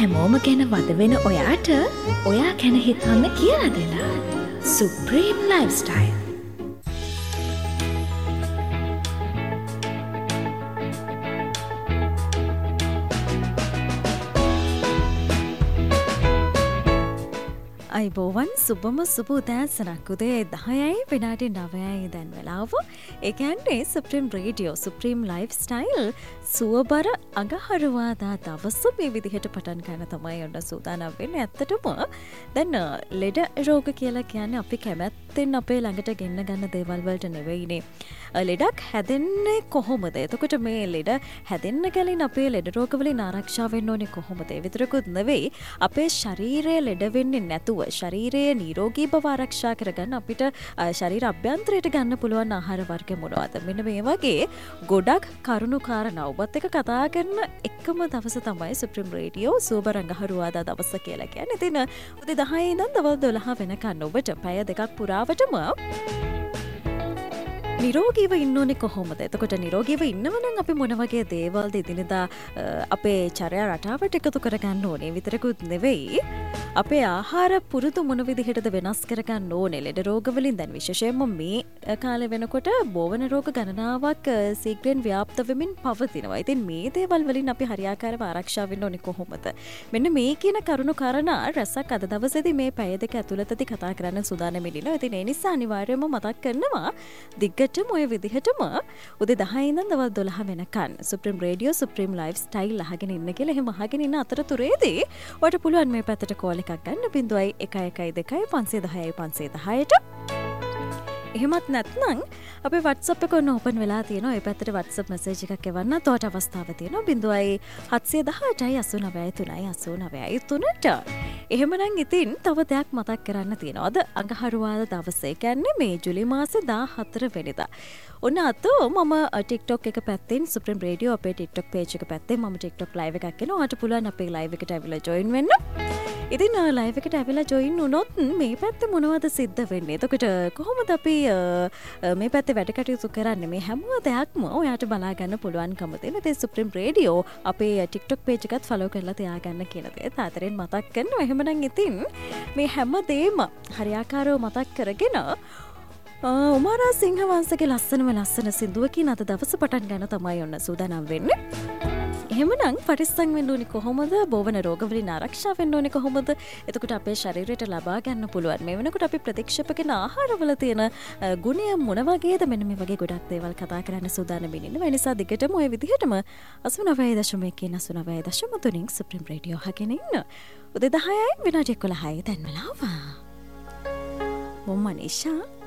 හැමෝම ගැන වද වෙන ඔයාට ඔයා ගැන හිතන්න කියලා දෙලා. Supreme lifestyle. අයිබෝවන් සුබම සුබ උදෑසනක් උදේ 10යි විනාඩි 9යි දැන් වෙලාව. ඒ කියන්නේ සුප්‍රීම් රේඩියෝ සුප්‍රීම් ලයිෆ්ස්ටයිල් සුවබර අඟහරුවාදා දවස මේ විදිහට පටන් ගන්න තමයි ඔන්න සූදානම් වෙන්නේ. ඇත්තටම දැන් ලෙඩ රෝග කියලා කියන්නේ අපි කැමැත්තෙන් අපේ ළඟට ගෙන්න ගන්න දේවල් වලට නෙවෙයිනේ. ලෙඩක් හැදෙන්නේ කොහොමද? එතකොට මේ ලෙඩ හැදෙන්න කලින් අපේ ලෙඩ රෝග වලින් ආරක්ෂා වෙන්න ඕනේ කොහොමද? ඒ විතරකුත් නෙවෙයි අපේ ශරීරය ලෙඩ වෙන්නේ නැතුව ශරීරයේ නිරෝගී බව ආරක්ෂා කරගන්න අපිට ශරීර අභ්‍යන්තරයට ගන්න පුළුවන් ආහාර වර්ග මොනවද? මෙන්න මේ වගේ ගොඩක් කරුණු කාරණා ඔබත් එක්ක කතා කරන එකම දවස තමයි සුප්‍රීම් රේඩියෝ සුවබර අඟහරුවාදා දවස කියලා කියන්නේ. ඉතින් උදේ 10 ඉඳන් දවල් 12 වෙනකන් ඔබට පැය දෙකක් පුරාවටම නිරෝගීව ඉන්න ඕනේ කොහොමද? එතකොට නිරෝගීව ඉන්නව නම් අපි මොන වගේ දේවල්ද එදිනෙදා අපේ චර්යා රටාවට එකතු කරගන්න ඕනේ? විතරකුත් නෙවෙයි අපේ ආහාර පුරුදු මොන විදිහටද වෙනස් කරගන්න ඕනේ? ලෙඩ රෝග වලින් දැන් විශේෂයෙන්ම මේ කාලේ වෙනකොට බෝවන රෝග ගණනාවක් සීඝ්‍රයෙන් ව්‍යාප්ත වෙමින් පවතිනවා. ඉතින් මේ දේවල් වලින් අපි හරියාකාරව ආරක්ෂා වෙන්න ඕනේ කොහොමද? මෙන්න මේ කියන කරුණු කාරණා රසක් අද දවසේදී මේ පැය දෙක ඇතුළතදී කතා කරන්න සූදානම් වෙනවා. ඉතින් ඒ නිසා අනිවාර්යයෙන්ම මතක් කරනවා දිග්ගටම ඔය විදිහටම උදේ 10 ඉඳන් දවල් 12 වෙනකන් සුප්‍රීම් රේඩියෝ සුප්‍රීම් ලයිෆ්ස්ටයිල් අහගෙන ඉන්න කියලා. එහෙම අහගෙන ඉන්න අතරතුරේදී ඔයාලට පුළුවන් මේ පැත්තට කෝල් එකක් ගන්න 0112 510 510ට. එහෙමත් නැත්නම් අපේ WhatsApp එක ඔන්න ඕපන් වෙලා තියෙනවා. ඒ පැත්තට WhatsApp message එකක් එවන්න තෝට අවස්ථාව තියෙනවා 0718 එහෙමනම් ඉතින් තව දෙයක් මතක් කරන්න තියෙනවා. අද අඟහරුවාදා දවසේ කියන්නේ මේ ජූලි මාසේ 14 වෙනිදා. ඔන්න අද මම TikTok එක පැත්තෙන් සුප්‍රීම් රේඩියෝ අපේ TikTok page එක පැත්තෙන් මම TikTok live එකක් කරනවා. ඔයාලට පුළුවන් අපේ live එකට ඇවිල්ලා join වෙන්න. ඉතින් ලයිව් එකට ඇවිල්ලා join වුණොත් මේ පැත්තේ මොනවද සිද්ධ වෙන්නේ? එතකොට කොහොමද අපි මේ පැත්තේ වැඩ කටයුතු කරන්නේ? මේ හැම දෙයක්ම ඔයාට බලා ගන්න පුළුවන්කම තියෙන. ඉතින් සුප්‍රීම් රේඩියෝ අපේ TikTok page එකත් follow කරලා තියාගන්න කියන දේ තාතරෙන් මතක් කරනවා. එහෙමනම් ඉතින් මේ හැම දෙයක්ම හරියාකාරව මතක් කරගෙන උමාරා සිංහවංශගේ ලස්සන සින්දුවකින් අද දවස පටන් ගන්න තමයි ඔන්න සූදානම් වෙන්නේ. එහෙමනම් පරිස්සම් වෙන්න ඕනේ කොහොමද? බෝවන රෝග වලින් ආරක්ෂා වෙන්න ඕනේ කොහොමද? එතකොට අපේ ශරීරයට ලබා ගන්න පුළුවන් මේ වෙනකොට අපි ප්‍රතික්ෂේප කරන ආහාරවල තියෙන ගුණය මොන වගේද? මෙන්න මේ වගේ ගොඩක් දේවල් කතා කරන්න සූදානම් වෙන්නේ. ඒ නිසා දිගටම ඔය විදිහටම 89.1 සුප්‍රීම් රේඩියෝ අහගෙන ඉන්න. උදේ 10යි විනාඩි 11යි දැන් වෙලාව. මොම් මනිෂා